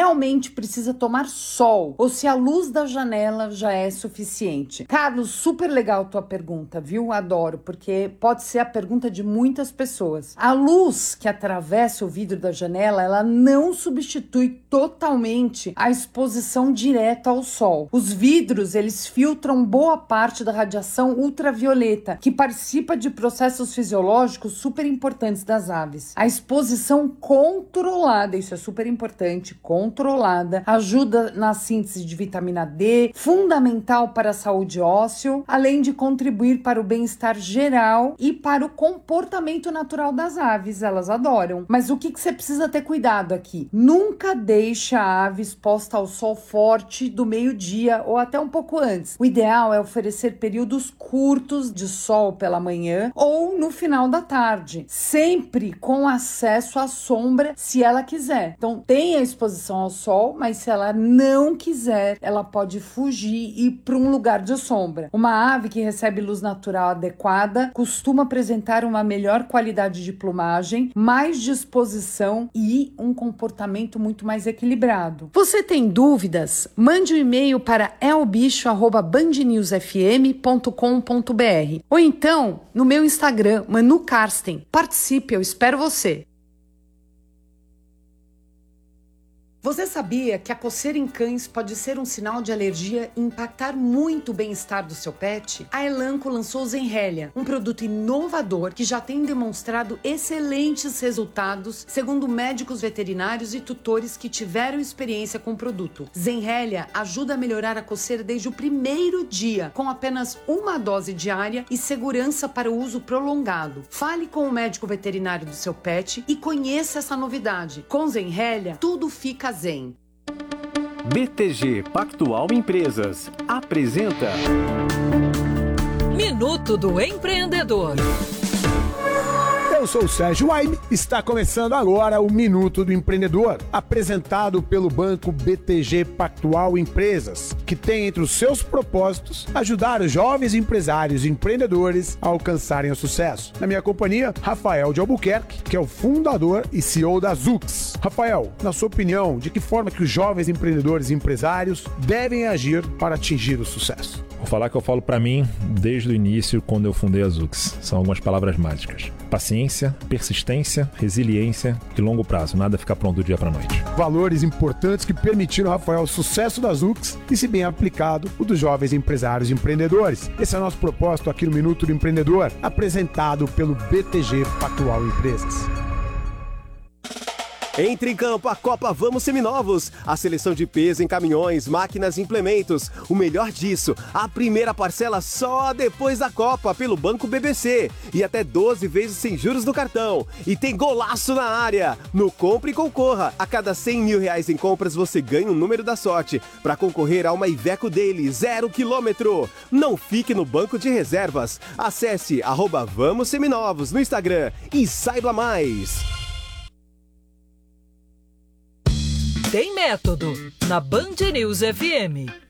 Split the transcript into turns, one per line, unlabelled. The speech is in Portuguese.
realmente precisa tomar sol ou se a luz da janela já é suficiente. Carlos, super legal tua pergunta, viu? Adoro, porque pode ser a pergunta de muitas pessoas. A luz que atravessa o vidro da janela, ela não substitui totalmente a exposição direta ao sol. Os vidros, eles filtram boa parte da radiação ultravioleta, que participa de processos fisiológicos super importantes das aves. A exposição controlada, isso é super importante, controlada, ajuda na síntese de vitamina D, fundamental para a saúde óssea, além de contribuir para o bem-estar geral e para o comportamento natural das aves. Elas adoram. Mas o que você precisa ter cuidado aqui? Nunca deixe a ave exposta ao sol forte do meio-dia ou até um pouco antes. O ideal é oferecer períodos curtos de sol pela manhã ou no final da tarde, sempre com acesso à sombra se ela quiser. Então tem a exposição ao sol, mas se ela não quiser, ela pode fugir e ir para um lugar de sombra. Uma ave que recebe luz natural adequada costuma apresentar uma melhor qualidade de plumagem, mais disposição e um comportamento muito mais equilibrado. Você tem dúvidas? Mande um e-mail para elbicho@bandnewsfm.com.br ou então no meu Instagram, Manu Karsten. Participe, eu espero você. Você sabia que a coceira em cães pode ser um sinal de alergia e impactar muito o bem-estar do seu pet? A Elanco lançou o Zenrelia, um produto inovador que já tem demonstrado excelentes resultados, segundo médicos veterinários e tutores que tiveram experiência com o produto. Zenrelia ajuda a melhorar a coceira desde o primeiro dia, com apenas uma dose diária e segurança para o uso prolongado. Fale com o médico veterinário do seu pet e conheça essa novidade. Com Zenrelia, tudo fica zen.
BTG Pactual Empresas apresenta
Minuto do Empreendedor.
Eu sou o Sérgio Waime, está começando agora o Minuto do Empreendedor, apresentado pelo banco BTG Pactual Empresas, que tem entre os seus propósitos ajudar os jovens empresários e empreendedores a alcançarem o sucesso. Na minha companhia, Rafael de Albuquerque, que é o fundador e CEO da Zux. Rafael, na sua opinião, de que forma que os jovens empreendedores e empresários devem agir para atingir o sucesso?
Vou falar que eu falo para mim desde o início, quando eu fundei a Zux. São algumas palavras mágicas. Paciência, persistência, resiliência e longo prazo. Nada fica pronto do dia para a noite.
Valores importantes que permitiram, Rafael, o sucesso da Zux e, se bem aplicado, o dos jovens empresários e empreendedores. Esse é o nosso propósito aqui no Minuto do Empreendedor, apresentado pelo BTG Pactual Empresas.
Entre em campo a Copa Vamos Seminovos, a seleção de peso em caminhões, máquinas e implementos. O melhor disso, a primeira parcela só depois da Copa pelo Banco BBC e até 12 vezes sem juros no cartão. E tem golaço na área. No Compre e Concorra, a cada 100 mil reais em compras você ganha um número da sorte para concorrer a uma Iveco Daily 0 km. Não fique no banco de reservas. Acesse @Vamos Seminovos no Instagram e saiba mais.
Tem método na Band News FM.